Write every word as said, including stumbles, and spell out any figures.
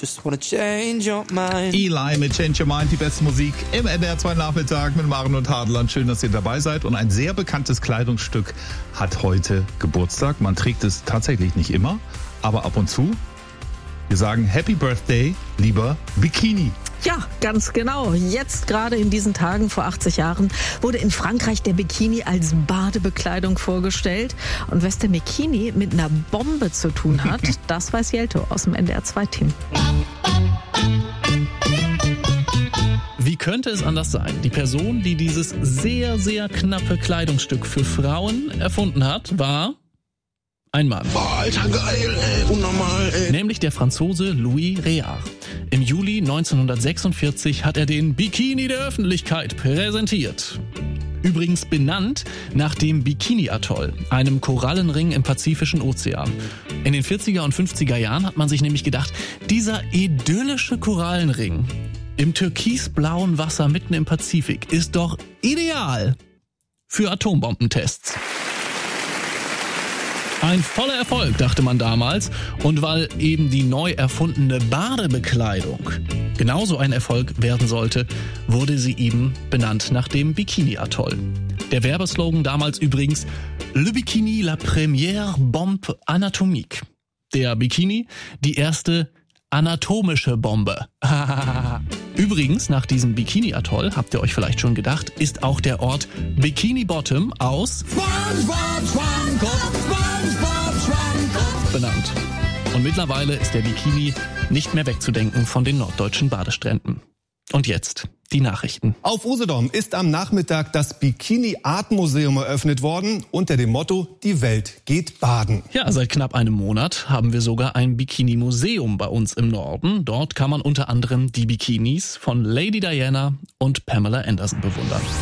just wanna change your mind. Eli mit Change Your Mind, die beste Musik im N D R zwei Nachmittag mit Maren und Hadland. Schön, dass ihr dabei seid. Und ein sehr bekanntes Kleidungsstück hat heute Geburtstag. Man trägt es tatsächlich nicht immer, aber ab und zu. Wir sagen Happy Birthday, lieber Bikini. Ja, ganz genau. Jetzt gerade in diesen Tagen vor achtzig Jahren wurde in Frankreich der Bikini als Badebekleidung vorgestellt. Und was der Bikini mit einer Bombe zu tun hat, das weiß Jelto aus dem N D R zwei Team. Wie könnte es anders sein? Die Person, die dieses sehr, sehr knappe Kleidungsstück für Frauen erfunden hat, war ein Mann. Boah, Alter, geil, ey, unnormal, ey. Nämlich der Franzose Louis Réard. Im Juli neunzehnhundertsechsundvierzig hat er den Bikini der Öffentlichkeit präsentiert. Übrigens benannt nach dem Bikini-Atoll, einem Korallenring im Pazifischen Ozean. In den vierziger und fünfziger Jahren hat man sich nämlich gedacht, dieser idyllische Korallenring im türkisblauen Wasser mitten im Pazifik ist doch ideal für Atombombentests. Ein voller Erfolg, dachte man damals. Und weil eben die neu erfundene Badebekleidung genauso ein Erfolg werden sollte, wurde sie eben benannt nach dem Bikini-Atoll. Der Werbeslogan damals übrigens Le Bikini, la première bombe anatomique. Der Bikini, die erste anatomische Bombe. Übrigens, nach diesem Bikini-Atoll, habt ihr euch vielleicht schon gedacht, ist auch der Ort Bikini Bottom aus SpongeBob Schwammkopf, SpongeBob Schwammkopf benannt. Und mittlerweile ist der Bikini nicht mehr wegzudenken von den norddeutschen Badestränden. Und jetzt die Nachrichten. Auf Usedom ist am Nachmittag das Bikini-Art-Museum eröffnet worden unter dem Motto Die Welt geht baden. Ja, seit knapp einem Monat haben wir sogar ein Bikini-Museum bei uns im Norden. Dort kann man unter anderem die Bikinis von Lady Diana und Pamela Anderson bewundern.